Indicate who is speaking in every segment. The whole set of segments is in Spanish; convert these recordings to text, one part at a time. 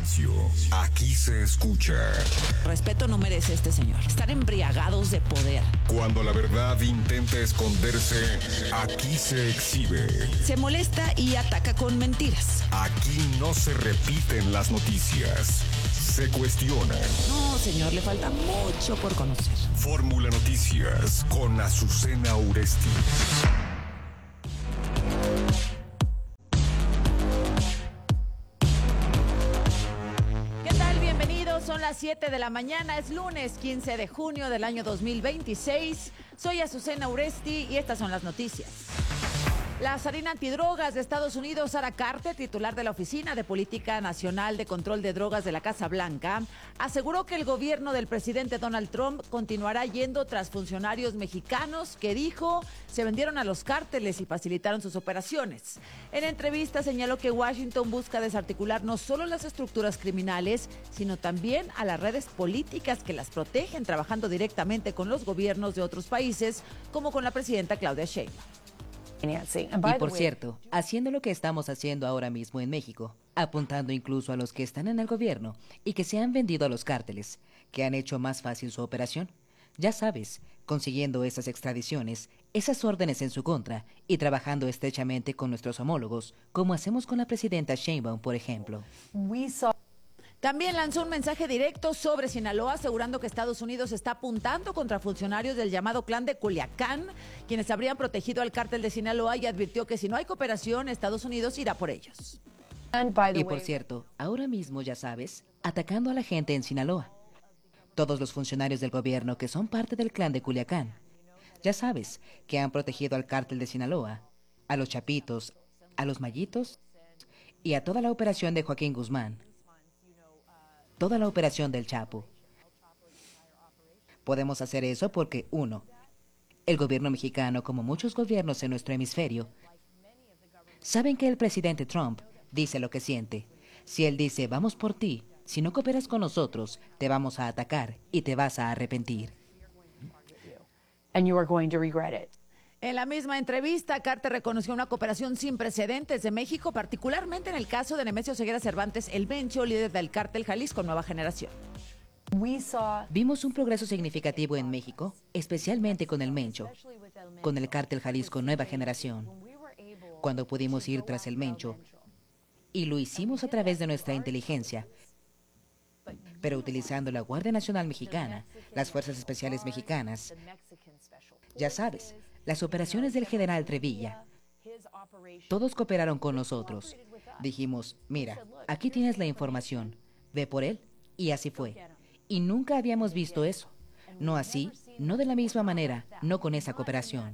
Speaker 1: silencio. Aquí se escucha.
Speaker 2: Respeto no merece este señor. Están embriagados de poder.
Speaker 1: Cuando la verdad intenta esconderse, aquí se exhibe.
Speaker 2: Se molesta y ataca con mentiras.
Speaker 1: Aquí no se repiten las noticias. Se cuestionan.
Speaker 2: No, señor, le falta mucho por conocer.
Speaker 1: Fórmula Noticias con Azucena Uresti.
Speaker 2: Son las 7 de la mañana, es lunes 15 de junio del año 2026. Soy Azucena Uresti y estas son las noticias. La zarina antidrogas de Estados Unidos, Sara Carter, titular de la Oficina de Política Nacional de Control de Drogas de la Casa Blanca, aseguró que el gobierno del presidente Donald Trump continuará yendo tras funcionarios mexicanos que, dijo, se vendieron a los cárteles y facilitaron sus operaciones. En entrevista señaló que Washington busca desarticular no solo las estructuras criminales, sino también a las redes políticas que las protegen, trabajando directamente con los gobiernos de otros países, como con la presidenta Claudia Sheinbaum.
Speaker 3: Y por cierto, haciendo lo que estamos haciendo ahora mismo en México, apuntando incluso a los que están en el gobierno y que se han vendido a los cárteles, que han hecho más fácil su operación. Ya sabes, consiguiendo esas extradiciones, esas órdenes en su contra y trabajando estrechamente con nuestros homólogos, como hacemos con la presidenta Sheinbaum, por ejemplo.
Speaker 2: También lanzó un mensaje directo sobre Sinaloa, asegurando que Estados Unidos está apuntando contra funcionarios del llamado Clan de Culiacán, quienes habrían protegido al cártel de Sinaloa, y advirtió que si no hay cooperación, Estados Unidos irá por ellos.
Speaker 3: Y por cierto, ahora mismo, ya sabes, atacando a la gente en Sinaloa. Todos los funcionarios del gobierno que son parte del Clan de Culiacán. Ya sabes, que han protegido al cártel de Sinaloa, a los Chapitos, a los Mayitos y a toda la operación de Joaquín Guzmán. Toda la operación del Chapo. Podemos hacer eso porque, uno, el gobierno mexicano, como muchos gobiernos en nuestro hemisferio, saben que el presidente Trump dice lo que siente. Si él dice, vamos por ti, si no cooperas con nosotros, te vamos a atacar y te vas a arrepentir.
Speaker 4: And you are going to regret it.
Speaker 2: En la misma entrevista, Carter reconoció una cooperación sin precedentes de México, particularmente en el caso de Nemesio Ceguera Cervantes, el Mencho, líder del cártel Jalisco Nueva Generación.
Speaker 3: Vimos un progreso significativo en México, especialmente con el Mencho, con el cártel Jalisco Nueva Generación, cuando pudimos ir tras el Mencho, y lo hicimos a través de nuestra inteligencia, pero utilizando la Guardia Nacional Mexicana, las Fuerzas Especiales Mexicanas. Ya sabes, las operaciones del general Trevilla. Todos cooperaron con nosotros. Dijimos, mira, aquí tienes la información, ve por él, y así fue. Y nunca habíamos visto eso. No así, no de la misma manera, no con esa cooperación.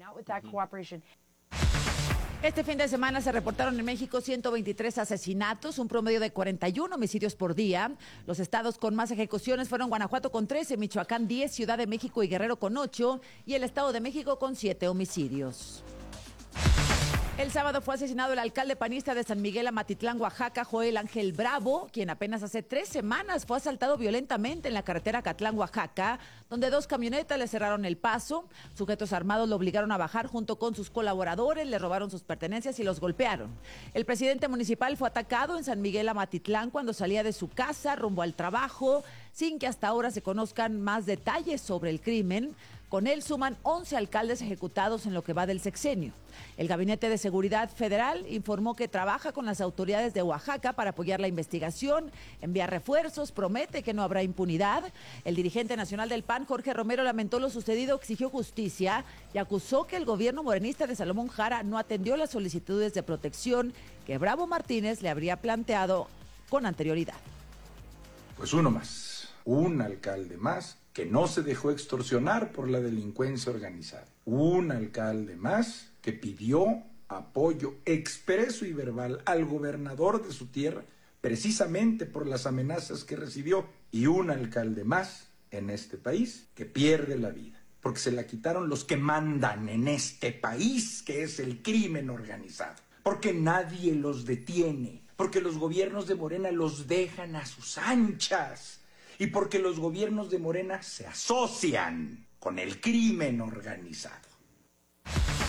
Speaker 2: Este fin de semana se reportaron en México 123 asesinatos, un promedio de 41 homicidios por día. Los estados con más ejecuciones fueron Guanajuato con 13, Michoacán 10, Ciudad de México y Guerrero con 8 y el Estado de México con 7 homicidios. El sábado fue asesinado el alcalde panista de San Miguel Amatitlán, Oaxaca, Joel Ángel Bravo, quien apenas hace 3 semanas fue asaltado violentamente en la carretera Acatlán, Oaxaca, donde 2 camionetas le cerraron el paso. Sujetos armados lo obligaron a bajar junto con sus colaboradores, le robaron sus pertenencias y los golpearon. El presidente municipal fue atacado en San Miguel Amatitlán cuando salía de su casa rumbo al trabajo, sin que hasta ahora se conozcan más detalles sobre el crimen. Con él suman 11 alcaldes ejecutados en lo que va del sexenio. El Gabinete de Seguridad Federal informó que trabaja con las autoridades de Oaxaca para apoyar la investigación, enviar refuerzos, promete que no habrá impunidad. El dirigente nacional del PAN, Jorge Romero, lamentó lo sucedido, exigió justicia y acusó que el gobierno morenista de Salomón Jara no atendió las solicitudes de protección que Bravo Martínez le habría planteado con anterioridad.
Speaker 5: Pues uno más, un alcalde más que no se dejó extorsionar por la delincuencia organizada. Un alcalde más que pidió apoyo expreso y verbal al gobernador de su tierra, precisamente por las amenazas que recibió. Y un alcalde más en este país que pierde la vida, porque se la quitaron los que mandan en este país, que es el crimen organizado. Porque nadie los detiene, porque los gobiernos de Morena los dejan a sus anchas. Y porque los gobiernos de Morena se asocian con el crimen organizado.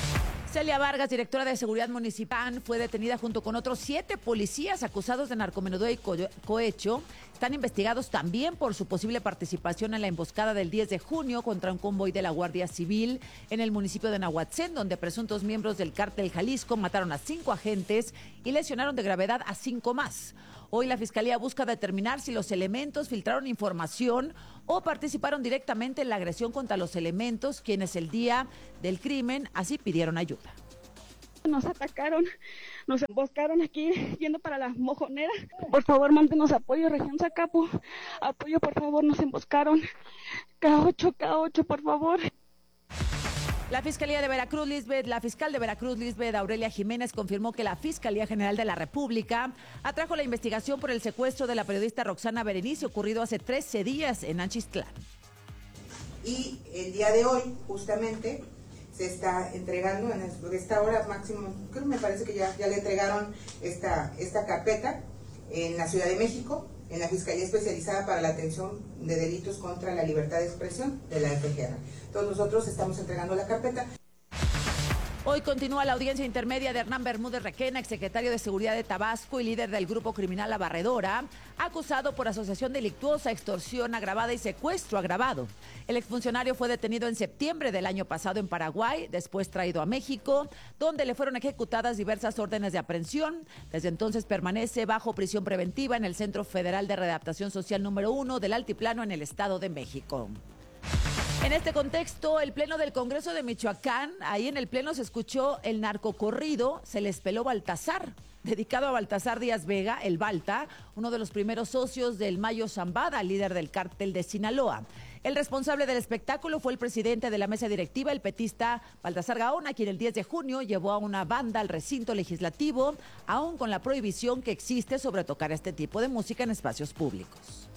Speaker 2: Celia Vargas, directora de Seguridad Municipal, fue detenida junto con otros 7 policías acusados de narcomenudeo y cohecho. Están investigados también por su posible participación en la emboscada del 10 de junio contra un convoy de la Guardia Civil en el municipio de Nahuatzén, donde presuntos miembros del cártel Jalisco mataron a 5 agentes y lesionaron de gravedad a 5 más. Hoy la Fiscalía busca determinar si los elementos filtraron información o participaron directamente en la agresión contra los elementos, quienes el día del crimen así pidieron ayuda.
Speaker 6: Nos atacaron, nos emboscaron aquí yendo para la mojonera. Por favor, mándenos apoyo, región Zacapu. Apoyo, por favor, nos emboscaron. K8, por favor.
Speaker 2: La fiscal de Veracruz, Lisbeth Aurelia Jiménez, confirmó que la Fiscalía General de la República atrajo la investigación por el secuestro de la periodista Roxana Berenice, ocurrido hace 13 días en Anchixtlán.
Speaker 7: Y el día de hoy, justamente, se está entregando en esta hora máximo, creo que me parece que ya le entregaron esta carpeta en la Ciudad de México, en la Fiscalía Especializada para la Atención de Delitos contra la Libertad de Expresión de la FGR. Entonces nosotros estamos entregando la carpeta.
Speaker 2: Hoy continúa la audiencia intermedia de Hernán Bermúdez Requena, exsecretario de Seguridad de Tabasco y líder del grupo criminal La Barredora, acusado por asociación delictuosa, extorsión agravada y secuestro agravado. El exfuncionario fue detenido en septiembre del año pasado en Paraguay, después traído a México, donde le fueron ejecutadas diversas órdenes de aprehensión. Desde entonces permanece bajo prisión preventiva en el Centro Federal de Readaptación Social número 1 del Altiplano en el Estado de México. En este contexto, el Pleno del Congreso de Michoacán, ahí en el Pleno se escuchó el narcocorrido Se les peló Baltasar, dedicado a Baltasar Díaz Vega, el Balta, uno de los primeros socios del Mayo Zambada, líder del cártel de Sinaloa. El responsable del espectáculo fue el presidente de la mesa directiva, el petista Baltasar Gaona, quien el 10 de junio llevó a una banda al recinto legislativo, aún con la prohibición que existe sobre tocar este tipo de música en espacios públicos.